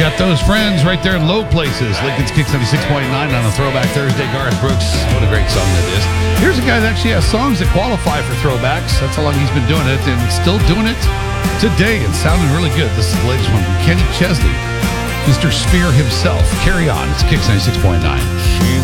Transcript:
Got those friends right there in Low Places. Lincoln's Kicks 96.9 on a Throwback Thursday. Garth Brooks, what a great song that is. Here's a guy that actually has songs that qualify for throwbacks. That's how long he's been doing it and still doing it today. It's sounding really good. This is the latest one from Kenny Chesney, Mr. Spear himself. Carry on. It's Kicks 96.9.